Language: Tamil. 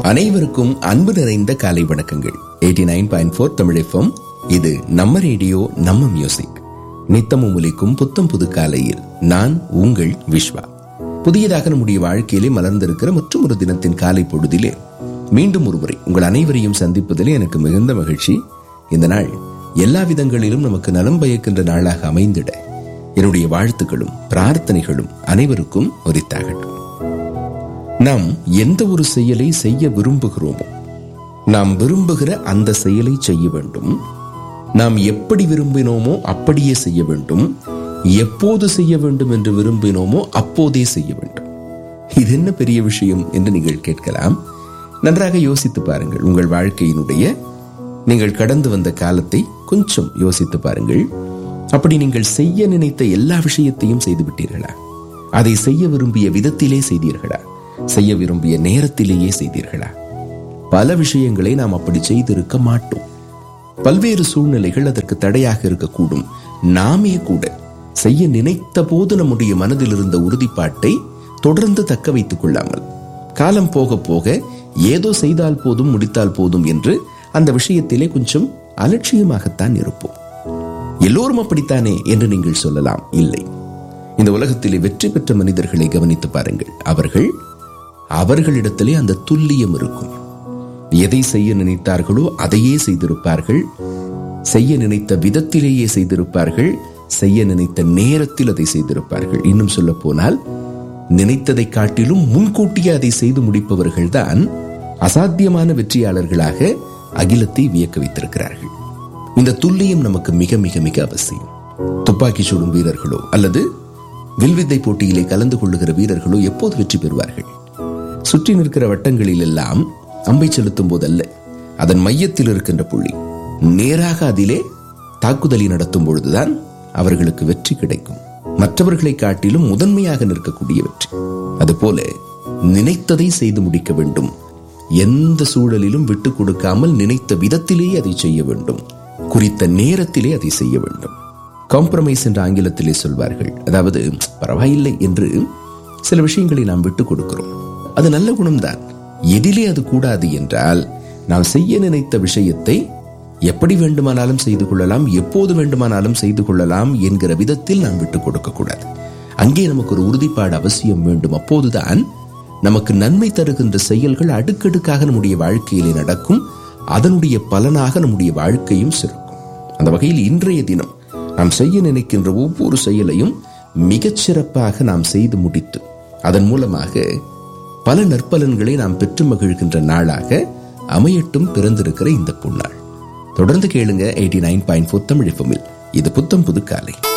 அனைவருக்கும் அன்பு நிறைந்த காலை வணக்கங்கள். 89.4 தமிழ் FM. இது நம்ம ரேடியோ, நம்ம மியூசிக். நித்தமும் ஒலிக்கும் புத்தம் புது காலையில் நான் உங்கள் விஸ்வா. புதியதாக நம்முடைய வாழ்க்கையிலே மலர்ந்திருக்கிற மற்றும் ஒரு தினத்தின் காலை பொழுதிலே மீண்டும் ஒருமுறை உங்கள் அனைவரையும் சந்திப்பதிலே எனக்கு மிகுந்த மகிழ்ச்சி. இந்த நாள் எல்லா விதங்களிலும் நமக்கு நலம் பயக்கின்ற நாளாக அமைந்திட என்னுடைய வாழ்த்துக்களும் பிரார்த்தனைகளும் அனைவருக்கும் உரித்தாகட்டும். நாம் எந்த ஒரு செயலை செய்ய விரும்புகிறோமோ, நாம் விரும்புகிற அந்த செயலை செய்ய வேண்டும். நாம் எப்படி விரும்பினோமோ அப்படியே செய்ய வேண்டும். எப்போது செய்ய வேண்டும் என்று விரும்பினோமோ அப்போதே செய்ய வேண்டும். இது என்ன பெரிய விஷயம் என்று நீங்கள் கேட்கலாம். நன்றாக யோசித்து பாருங்கள். உங்கள் வாழ்க்கையினுடைய நீங்கள் கடந்து வந்த காலத்தை கொஞ்சம் யோசித்து பாருங்கள். அப்படி நீங்கள் செய்ய நினைத்த எல்லா விஷயத்தையும் செய்து விட்டீர்களா? அதை செய்ய விரும்பிய விதத்திலே செய்தீர்களா? செய்ய விரும்பிய நேரத்திலேயே செய்தீர்களா? பல விஷயங்களை நாம் அப்படி செய்திருக்க மாட்டோம். பல்வேறு சூழ்நிலைகள் அதற்கு தடையாக இருக்கக்கூடும். நாமே கூட செய்ய நினைத்த போது நம்முடைய மனதில் இருந்த உறுதிப்பாட்டை தொடர்ந்து தக்க வைத்துக் கொள்ளாமல் காலம் போக போக ஏதோ செய்தால் போதும், முடித்தால் போதும் என்று அந்த விஷயத்திலே கொஞ்சம் அலட்சியமாகத்தான் இருப்போம். எல்லோரும் அப்படித்தானே என்று நீங்கள் சொல்லலாம். இல்லை. இந்த உலகத்திலே வெற்றி பெற்ற மனிதர்களை கவனித்து பாருங்கள். அவர்களிடத்திலே அந்த துல்லியம் இருக்கும். எதை செய்ய நினைத்தார்களோ அதையே செய்திருப்பார்கள். செய்ய நினைத்த விதத்திலேயே செய்திருப்பார்கள். செய்ய நினைத்த நேரத்தில் அதை செய்திருப்பார்கள். இன்னும் சொல்ல போனால், நினைத்ததை காட்டிலும் முன்கூட்டியே அதை செய்து முடிப்பவர்கள் தான் அசாத்தியமான வெற்றியாளர்களாக அகிலத்தை வியக்க வைத்திருக்கிறார்கள். இந்த துல்லியம் நமக்கு மிக மிக மிக அவசியம். துப்பாக்கி சுடும் வீரர்களோ அல்லது வில்வித்தை போட்டியிலே கலந்து கொள்ளுகிற வீரர்களோ எப்போது வெற்றி பெறுவார்கள்? சுற்றி நிற்கிற வட்டங்களில் எல்லாம் அம்பை செலுத்தும் போதல்ல, அதன் மையத்தில் இருக்கின்ற புள்ளி நேராக அதிலே தாக்குதலை நடத்தும் பொழுதுதான் அவர்களுக்கு வெற்றி கிடைக்கும். மற்றவர்களை காட்டிலும் முதன்மையாக நிற்கக்கூடிய வெற்றி. அதுபோல நினைத்ததை செய்து முடிக்க வேண்டும். எந்த சூழலிலும் விட்டுக் கொடுக்காமல் நினைத்த விதத்திலேயே அதை செய்ய வேண்டும். குறித்த நேரத்திலே அதை செய்ய வேண்டும். காம்ப்ரமைஸ் என்ற ஆங்கிலத்திலே சொல்வார்கள். அதாவது பரவாயில்லை என்று சில விஷயங்களை நாம் விட்டுக் கொடுக்கிறோம். அது நல்ல குணம்தான். எதிலே அது கூடாது என்றால், நாம் செய்ய நினைத்த விஷயத்தை எப்படி வேண்டுமானாலும் செய்து கொள்ளலாம், எப்போது வேண்டுமானாலும் செய்து கொள்ளலாம் என்கிற விதத்தில் நாம் விட்டுக் கொடுக்க கூடாது. அங்கே நமக்கு ஒரு உறுதிப்பாடு அவசியம் வேண்டும். அப்போதுதான் நமக்கு நன்மை தருகின்ற செயல்கள் அடுக்கடுக்காக நம்முடைய வாழ்க்கையிலே நடக்கும். அதனுடைய பலனாக நம்முடைய வாழ்க்கையும் சிறக்கும். அந்த வகையில் இன்றைய தினம் நாம் செய்ய நினைக்கின்ற ஒவ்வொரு செயலையும் மிகச் சிறப்பாக நாம் செய்து முடித்து அதன் மூலமாக பல நற்பலன்களை நாம் பெற்று மகிழ்கின்ற நாளாக அமையட்டும் பிறந்திருக்கிற இந்த பொன்னாள். தொடர்ந்து கேளுங்க 89.4 தமிழ் FM. இது புத்தம் புது காலை.